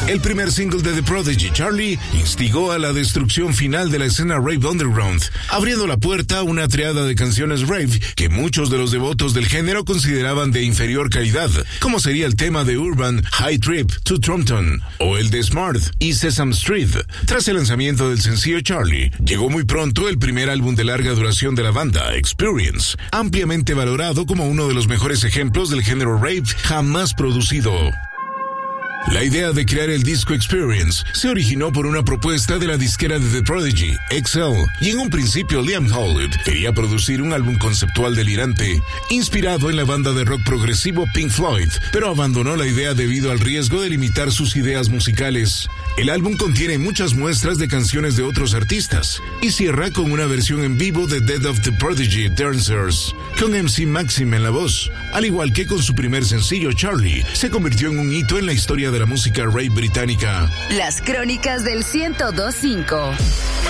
El primer single de The Prodigy, Charlie, instigó a la destrucción final de la escena rave underground, abriendo la puerta a una triada de canciones rave que muchos de los devotos del género consideraban de inferior calidad, como sería el tema de Urban, High Trip to Trompton, o el de Smart y Sesame Street. Tras el lanzamiento del sencillo Charlie, llegó muy pronto el primer álbum de larga duración de la banda, Experience, ampliamente valorado como uno de los mejores ejemplos del género rave jamás producido. La idea de crear el disco Experience se originó por una propuesta de la disquera de The Prodigy, XL, y en un principio Liam Howlett quería producir un álbum conceptual delirante, inspirado en la banda de rock progresivo Pink Floyd, pero abandonó la idea debido al riesgo de limitar sus ideas musicales. El álbum contiene muchas muestras de canciones de otros artistas, y cierra con una versión en vivo de Death of the Prodigy Dancers, con MC Maxim en la voz. Al igual que con su primer sencillo Charlie, se convirtió en un hito en la historia de la música rave británica. Las crónicas del 102.5.